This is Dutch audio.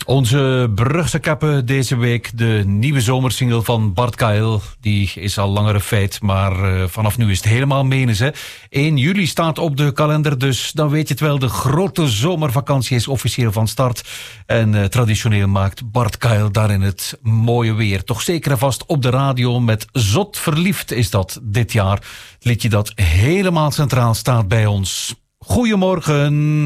Onze Brugse kappen deze week, de nieuwe zomersingle van Bart Kael. Die is al langer een feit, maar vanaf nu is het helemaal menens. Hè? 1 juli staat op de kalender, dus dan weet je het wel. De grote zomervakantie is officieel van start. En traditioneel maakt Bart Kael daarin het mooie weer. Toch zeker en vast op de radio met Zot Verliefd is dat dit jaar. Het liedje dat helemaal centraal staat bij ons. Goedemorgen.